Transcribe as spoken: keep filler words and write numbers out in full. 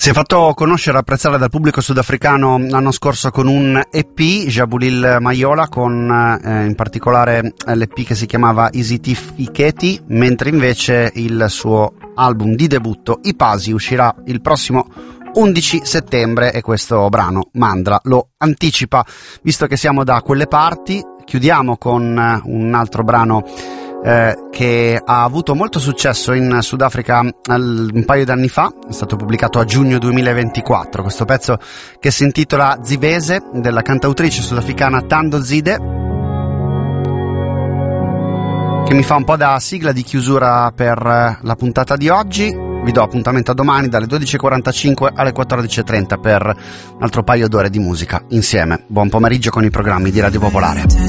Si è fatto conoscere e apprezzare dal pubblico sudafricano l'anno scorso con un E P, Jabulil Mayola, con eh, in particolare l'E P che si chiamava Isitifiketti, mentre invece il suo album di debutto Ipasi uscirà il prossimo undici settembre e questo brano, Mandra, lo anticipa. Visto che siamo da quelle parti, chiudiamo con un altro brano Eh, che ha avuto molto successo in Sudafrica al, un paio d'anni fa, è stato pubblicato a giugno duemilaventiquattro, questo pezzo che si intitola Ziveze, della cantautrice sudafricana Thando Zide, che mi fa un po' da sigla di chiusura per la puntata di oggi. Vi do appuntamento a domani dalle dodici e quarantacinque alle quattordici e trenta per un altro paio d'ore di musica insieme. Buon pomeriggio con i programmi di Radio Popolare.